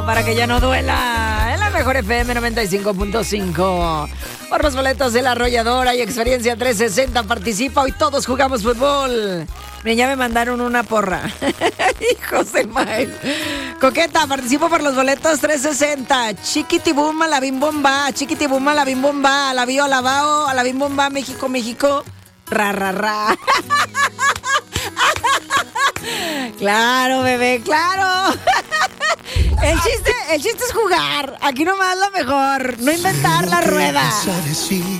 Para que ya no duela, en la mejor FM 95.5. Por los boletos de La Arrolladora y Experiencia 360 participa. Hoy todos jugamos fútbol. Miren, ya me mandaron una porra. Hijos de maíz. Coqueta, participo por los boletos 360. Chiquitibum a la bim bomba. Chiquitibum a la bim bomba. A la bio, a la bao, a la bim bomba. México, México. Ra, ra, ra. Claro, bebé, claro. El chiste es jugar. Aquí nomás lo mejor. No inventar la rueda.